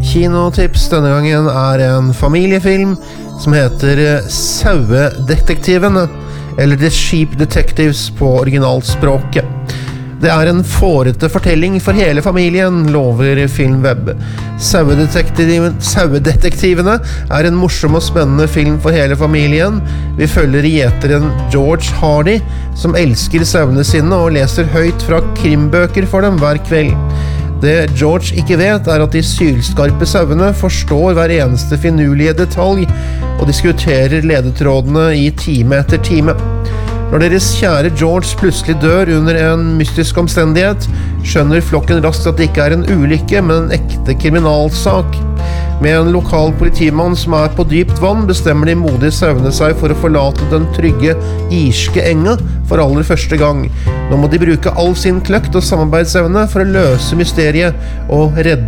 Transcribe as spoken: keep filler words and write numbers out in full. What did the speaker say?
kinotips denne gangen er en familiefilm som heter Sauedetektivene, eller The Sheep Detectives på originalspråket. Det er en fårete fortelling for hele familien, lover Filmweb. Sauedetektivene, Sauedetektivene er en morsom og spennende film for hele familien. Vi følger gjeteren George Hardy, som elsker sauene sine og leser høyt fra krimbøker for dem hver kveld. Det George ikke vet er at de sylskarpe sauene forstår hver eneste finurlige detalj og diskuterer ledetrådene i time etter time. Når deres kjære George plutselig dør under en mystisk omstendighet, skjønner flokken raskt at det ikke er en ulykke, men en ekte kriminalsak. Med en lokal politimann som er på dypt vann, bestemmer de modige sauene seg for å forlate den trygge irske enga for aller første gang. Nå må de bruke all sin kløkt og samarbeidsevne for å løse mysteriet og redde